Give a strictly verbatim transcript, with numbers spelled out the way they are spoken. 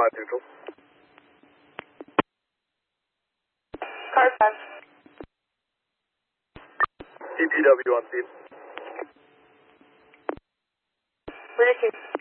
five neutral. Car five. D P W on scene. Leader two.